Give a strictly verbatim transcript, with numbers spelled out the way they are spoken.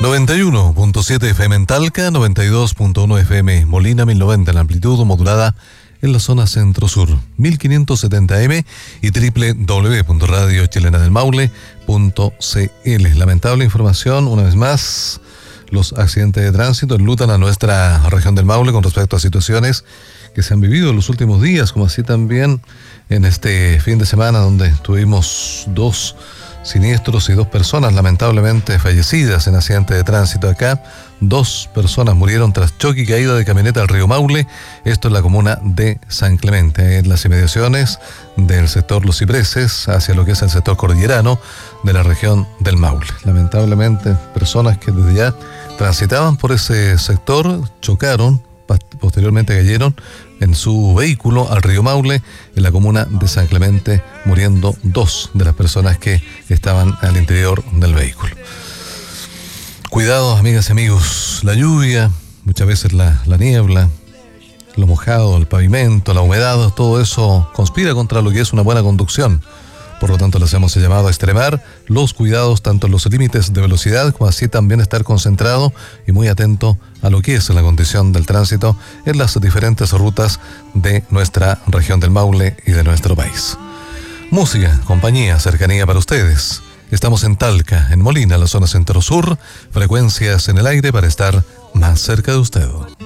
noventa y uno punto siete F M en Talca, noventa y dos punto uno F M Molina, mil noventa en amplitud modulada en la zona centro-sur, mil quinientos setenta M y doble u doble u doble u punto radio chilena del maule punto c l. Lamentable información, una vez más, los accidentes de tránsito enlutan a nuestra región del Maule con respecto a situaciones que se han vivido en los últimos días, como así también en este fin de semana, donde tuvimos dos siniestros y dos personas lamentablemente fallecidas en accidentes de tránsito. Acá, dos personas murieron tras choque y caída de camioneta al río Maule, esto en la comuna de San Clemente, en las inmediaciones del sector Los Cipreses, hacia lo que es el sector cordillerano de la región del Maule. Lamentablemente, personas que desde ya transitaban por ese sector chocaron, posteriormente cayeron en su vehículo al río Maule, en la comuna de San Clemente, muriendo dos de las personas que estaban al interior del vehículo. Cuidado, amigas y amigos, la lluvia, muchas veces la, la niebla, lo mojado, el pavimento, la humedad, todo eso conspira contra lo que es una buena conducción. Por lo tanto, les hemos llamado a extremar los cuidados tanto en los límites de velocidad, como así también estar concentrado y muy atento a lo que es la condición del tránsito en las diferentes rutas de nuestra región del Maule y de nuestro país. Música, compañía, cercanía para ustedes. Estamos en Talca, en Molina, la zona centro-sur, frecuencias en el aire para estar más cerca de usted.